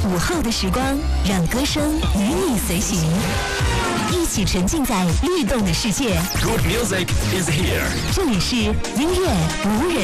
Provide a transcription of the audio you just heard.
午后的时光，让歌声与你随行，一起沉浸在律动的世界。 Good music is here。 这里是音乐无人